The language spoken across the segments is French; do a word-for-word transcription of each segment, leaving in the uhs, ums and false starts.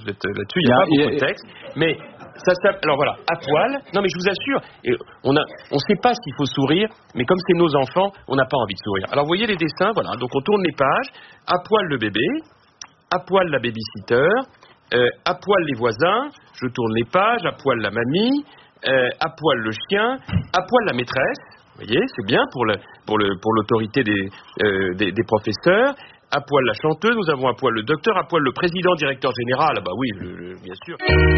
vous êtes là-dessus, il n'y a, a pas beaucoup a, de texte. Mais ça, ça, alors voilà, à poil. Non, mais je vous assure, et on a, on sait pas s'il faut sourire, mais comme c'est nos enfants, on n'a pas envie de sourire. Alors vous voyez les dessins, voilà. Donc on tourne les pages. À poil le bébé, à poil la babysitter, euh, à poil les voisins. Je tourne les pages. À poil la mamie, euh, à poil le chien, à poil la maîtresse. Vous voyez, c'est bien pour le, pour le, pour l'autorité des, euh, des, des professeurs. À poil la chanteuse, nous avons à poil le docteur, à poil le président, directeur général. Ah bah oui, le, le, bien sûr.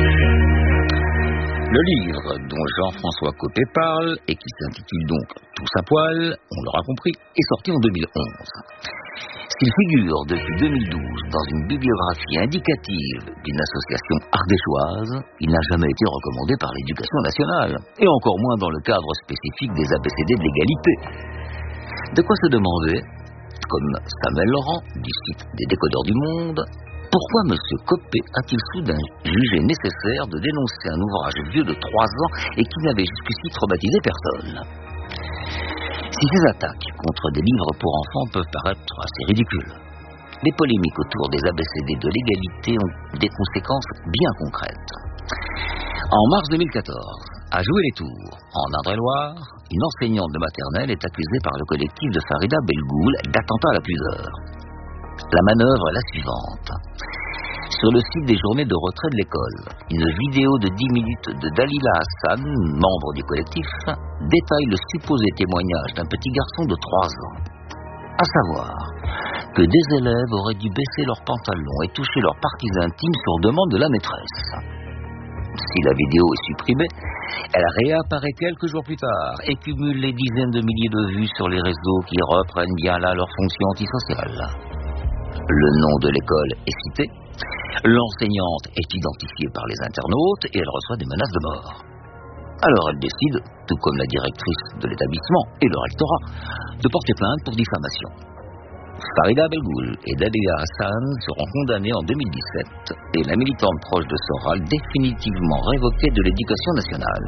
Le livre dont Jean-François Copé parle, et qui s'intitule donc Tous à poil, on l'aura compris, est sorti en deux mille onze. S'il figure depuis deux mille douze dans une bibliographie indicative d'une association ardéchoise, il n'a jamais été recommandé par l'Éducation nationale, et encore moins dans le cadre spécifique des A B C D de l'égalité. De quoi se demander, comme Samuel Laurent, du site des Décodeurs du Monde, pourquoi M. Copé a-t-il soudain jugé nécessaire de dénoncer un ouvrage vieux de trois ans et qui n'avait jusqu'ici traumatisé personne? Si ces attaques contre des livres pour enfants peuvent paraître assez ridicules, les polémiques autour des A B C D de l'égalité ont des conséquences bien concrètes. En mars deux mille quatorze, à Jouer-les-Tours, en Indre-et-Loire, une enseignante de maternelle est accusée par le collectif de Farida Belgoul d'attentat à la pudeur. La manœuvre est la suivante. Sur le site des journées de retrait de l'école, une vidéo de dix minutes de Dalila Hassan, membre du collectif, détaille le supposé témoignage d'un petit garçon de trois ans. À savoir que des élèves auraient dû baisser leurs pantalons et toucher leurs parties intimes sur demande de la maîtresse. Si la vidéo est supprimée, elle réapparaît quelques jours plus tard et cumule les dizaines de milliers de vues sur les réseaux qui reprennent bien là leur fonction antisociale. Le nom de l'école est cité, l'enseignante est identifiée par les internautes et elle reçoit des menaces de mort. Alors elle décide, tout comme la directrice de l'établissement et le rectorat, de porter plainte pour diffamation. Farida Belgoul et Dalila Hassan seront condamnés en deux mille dix-sept et la militante proche de Soral définitivement révoquée de l'éducation nationale.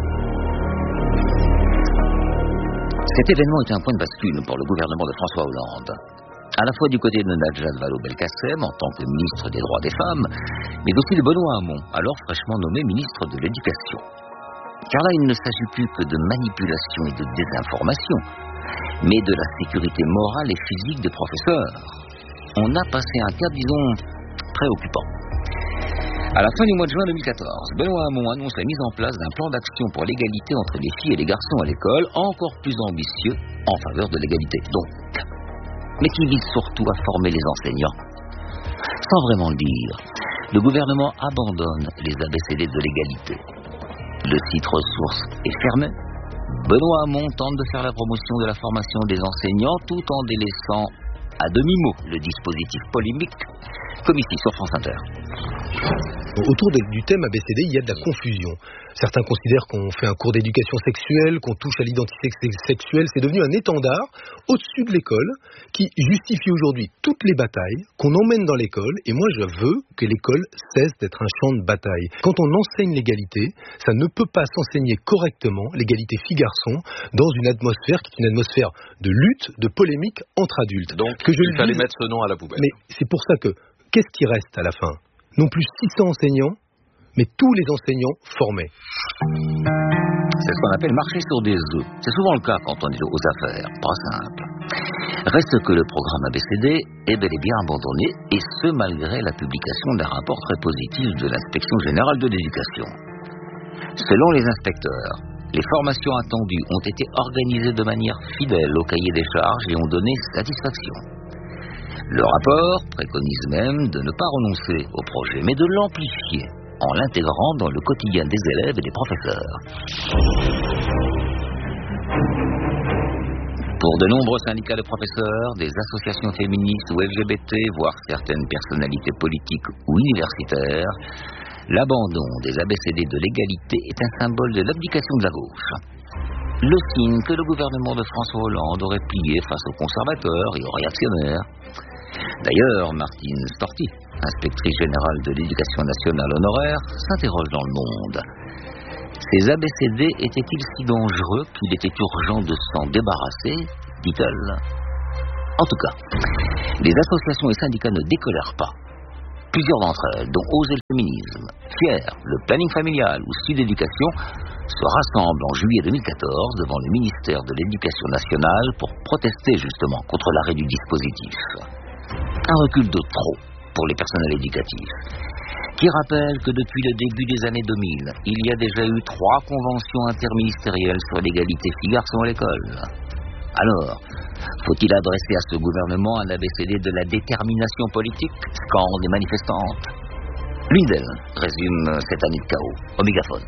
Cet événement est un point de bascule pour le gouvernement de François Hollande. À la fois du côté de Najat Vallaud-Belkacem en tant que ministre des droits des femmes, mais aussi de Benoît Hamon, alors fraîchement nommé ministre de l'Éducation. Car là, il ne s'agit plus que de manipulation et de désinformation, mais de la sécurité morale et physique des professeurs. On a passé un cap, disons, préoccupant. À la fin du mois de juin deux mille quatorze, Benoît Hamon annonce la mise en place d'un plan d'action pour l'égalité entre les filles et les garçons à l'école, encore plus ambitieux en faveur de l'égalité, donc, mais qui vise surtout à former les enseignants. Sans vraiment le dire, le gouvernement abandonne les A B C D de l'égalité. Le site ressources est fermé. Benoît Hamon tente de faire la promotion de la formation des enseignants tout en délaissant à demi-mot le dispositif polémique, comme ici sur France Inter. Autour de, du thème A B C D, il y a de la confusion. Certains considèrent qu'on fait un cours d'éducation sexuelle, qu'on touche à l'identité sexuelle. C'est devenu un étendard au-dessus de l'école qui justifie aujourd'hui toutes les batailles qu'on emmène dans l'école. Et moi, je veux que l'école cesse d'être un champ de bataille. Quand on enseigne l'égalité, ça ne peut pas s'enseigner correctement, l'égalité filles-garçons, dans une atmosphère qui est une atmosphère de lutte, de polémique entre adultes. Donc, que je il fallait dise, mettre ce nom à la poubelle. Mais c'est pour ça que, qu'est-ce qui reste à la fin ? Non plus six cents enseignants, mais tous les enseignants formés. C'est ce qu'on appelle marcher sur des œufs. C'est souvent le cas quand on est aux affaires. Pas simple. Reste que le programme A B C D est bel et bien abandonné, et ce malgré la publication d'un rapport très positif de l'Inspection générale de l'éducation. Selon les inspecteurs, les formations attendues ont été organisées de manière fidèle au cahier des charges et ont donné satisfaction. Le rapport préconise même de ne pas renoncer au projet, mais de l'amplifier en l'intégrant dans le quotidien des élèves et des professeurs. Pour de nombreux syndicats de professeurs, des associations féministes ou L G B T, voire certaines personnalités politiques ou universitaires, l'abandon des A B C D de l'égalité est un symbole de l'abdication de la gauche. Le signe que le gouvernement de François Hollande aurait plié face aux conservateurs et aux réactionnaires. D'ailleurs, Martine Storti, inspectrice générale de l'éducation nationale honoraire, s'interroge dans le Monde. Ces A B C D étaient-ils si dangereux qu'il était urgent de s'en débarrasser, dit-elle. En tout cas, les associations et syndicats ne décolèrent pas. Plusieurs d'entre elles, dont Oser le féminisme, Fier, le planning familial ou Sud Éducation, se rassemblent en juillet deux mille quatorze devant le ministère de l'Éducation nationale pour protester justement contre l'arrêt du dispositif. Un recul de trop pour les personnels éducatifs, qui rappelle que depuis le début des années deux mille, il y a déjà eu trois conventions interministérielles sur l'égalité filles-garçons à l'école. Alors, faut-il adresser à ce gouvernement un A B C D de la détermination politique, scandent les manifestantes? L'une d'elles résume cette année de chaos au mégaphone.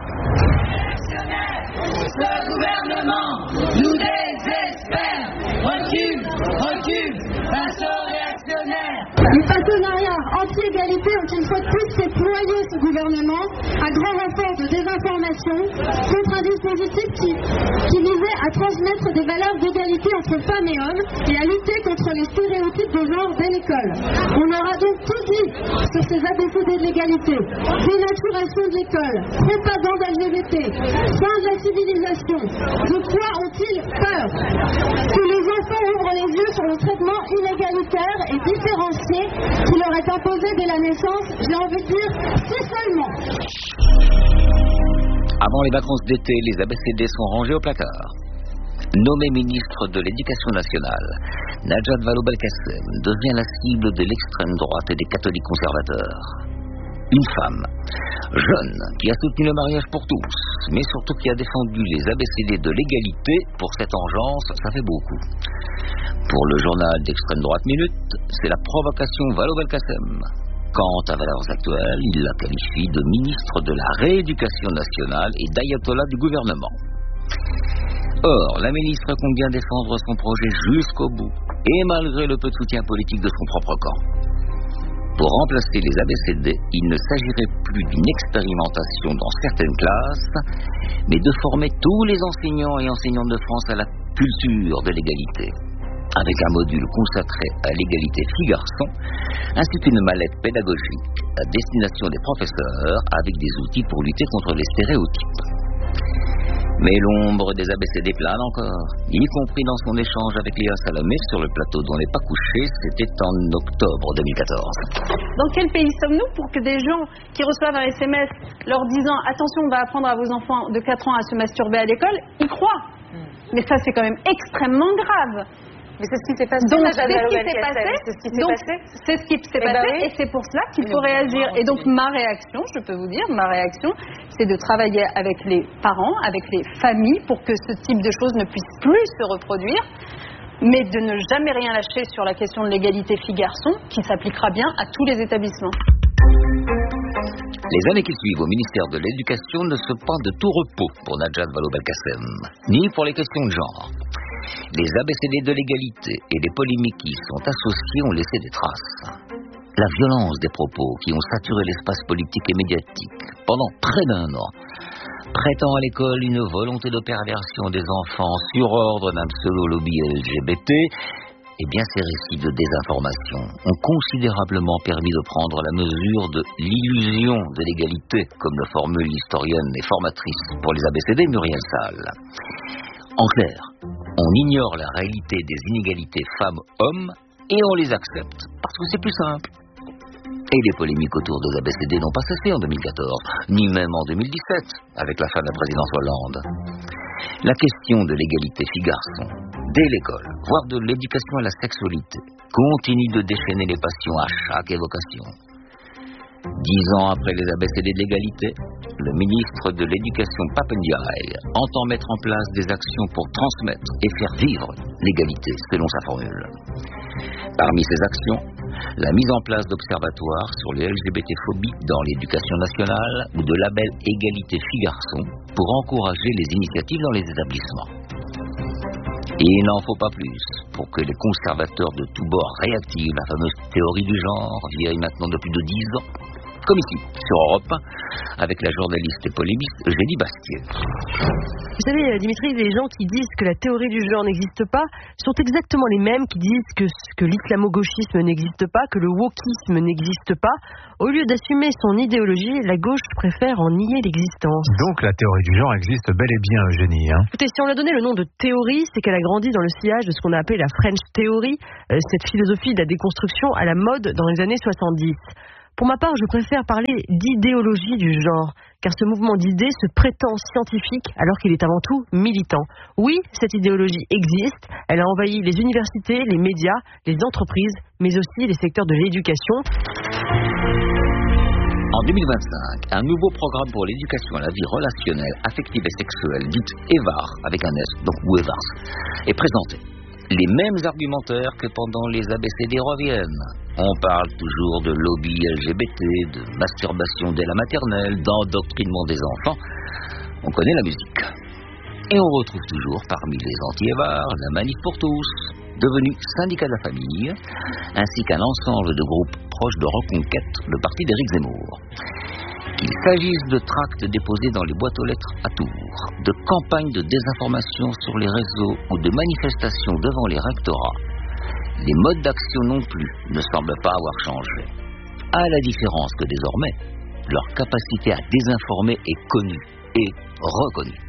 Ce gouvernement nous désespère. Recule, recule, face aux réactionnaires. Les partenariats anti-égalité ont une fois de plus fait ployer ce gouvernement à grand renfort de désinformation contre un dispositif qui, qui visait à transmettre des valeurs d'égalité entre femmes et hommes et à lutter contre les stéréotypes de genre dès l'école. On aura donc tout dit sur ces A B C D de l'égalité. Dénaturation de l'école, propagande L G B T, fin de la civilisation. De quoi ont-ils peur? Que les enfants ouvrent les yeux sur le traitement inégalitaire et différencié qui leur est imposé dès la naissance, j'ai envie de dire, si seulement. Avant les vacances d'été, les A B C D sont rangés au placard. Nommée ministre de l'Éducation nationale, Najat Vallaud-Belkacem devient la cible de l'extrême droite et des catholiques conservateurs. Une femme, jeune, qui a soutenu le mariage pour tous, mais surtout qui a défendu les A B C D de l'égalité. Pour cette engeance, ça fait beaucoup. Pour le journal d'extrême droite Minute, c'est la provocation Vallaud-Belkacem. Quant à Valeurs Actuelles, il la qualifie de ministre de la Rééducation nationale et d'ayatollah du gouvernement. Or, la ministre compte bien défendre son projet jusqu'au bout, et malgré le peu de soutien politique de son propre camp. Pour remplacer les A B C D, il ne s'agirait plus d'une expérimentation dans certaines classes, mais de former tous les enseignants et enseignantes de France à la culture de l'égalité, avec un module consacré à l'égalité filles-garçons, ainsi qu'une mallette pédagogique à destination des professeurs, avec des outils pour lutter contre les stéréotypes. Mais l'ombre des A B C D plane encore, y compris dans son échange avec Léa Salamé sur le plateau d'On n'est pas couché, c'était en octobre deux mille quatorze. Dans quel pays sommes-nous pour que des gens qui reçoivent un S M S leur disant « Attention, on va apprendre à vos enfants de quatre ans à se masturber à l'école », y croient? Mais ça, c'est quand même extrêmement grave. Mais c'est ce qui s'est passé. Donc, c'est ce qui s'est passé. C'est ce qui s'est donc, passé. C'est ce qui s'est Eh passé ben oui. et c'est pour cela qu'il faut réagir. Et donc, ma réaction, je peux vous dire, ma réaction, c'est de travailler avec les parents, avec les familles, pour que ce type de choses ne puisse plus se reproduire, mais de ne jamais rien lâcher sur la question de l'égalité filles-garçons, qui s'appliquera bien à tous les établissements. Les années qui suivent au ministère de l'Éducation ne sont pas de tout repos pour Najat Vallaud-Belkacem, ni pour les questions de genre. Les A B C D de l'égalité et les polémiques qui y sont associées ont laissé des traces. La violence des propos qui ont saturé l'espace politique et médiatique pendant près d'un an, prêtant à l'école une volonté de perversion des enfants sur ordre d'un pseudo-lobby L G B T, eh bien ces récits de désinformation ont considérablement permis de prendre la mesure de l'illusion de l'égalité, comme le formule l'historienne et formatrice pour les A B C D Muriel Salle. En clair, on ignore la réalité des inégalités femmes-hommes et on les accepte, parce que c'est plus simple. Et les polémiques autour des A B C D n'ont pas cessé en deux mille quatorze, ni même en deux mille dix-sept, avec la fin de la présidence Hollande. La question de l'égalité filles-garçons, dès l'école, voire de l'éducation à la sexualité, continue de déchaîner les passions à chaque évocation. Dix ans après les A B C D de l'égalité, le ministre de l'Éducation Pape Ndiaye entend mettre en place des actions pour transmettre et faire vivre l'égalité, selon sa formule. Parmi ces actions, la mise en place d'observatoires sur les L G B T-phobies dans l'éducation nationale ou de labels égalité filles-garçons pour encourager les initiatives dans les établissements. Et il n'en faut pas plus pour que les conservateurs de tous bords réactivent la fameuse théorie du genre, vieille maintenant de plus de dix ans, Comme ici, sur Europe un, avec la journaliste et polémiste Eugénie Bastier. Vous savez, Dimitri, les gens qui disent que la théorie du genre n'existe pas sont exactement les mêmes qui disent que, que l'islamo-gauchisme n'existe pas, que le wokisme n'existe pas. Au lieu d'assumer son idéologie, la gauche préfère en nier l'existence. Donc la théorie du genre existe bel et bien, Eugénie. Hein. Écoutez, si on lui a donné le nom de théorie, c'est qu'elle a grandi dans le sillage de ce qu'on a appelé la French Theory, euh, cette philosophie de la déconstruction à la mode dans les années soixante-dix. Pour ma part, je préfère parler d'idéologie du genre, car ce mouvement d'idées se prétend scientifique alors qu'il est avant tout militant. Oui, cette idéologie existe, elle a envahi les universités, les médias, les entreprises, mais aussi les secteurs de l'éducation. En deux mille vingt-cinq, un nouveau programme pour l'éducation à la vie relationnelle, affective et sexuelle, dite EVAR, avec un S, donc ou EVARS, est présenté. Les mêmes argumentaires que pendant les A B C D reviennent. On parle toujours de lobby L G B T, de masturbation dès la maternelle, d'endoctrinement des enfants. On connaît la musique. Et on retrouve toujours parmi les anti-EVAR la Manif pour tous, devenu syndicat de la famille, ainsi qu'un ensemble de groupes proches de Reconquête, le parti d'Éric Zemmour. Qu'il s'agisse de tracts déposés dans les boîtes aux lettres à Tours, de campagnes de désinformation sur les réseaux ou de manifestations devant les rectorats, les modes d'action non plus ne semblent pas avoir changé. À la différence que désormais, leur capacité à désinformer est connue et reconnue.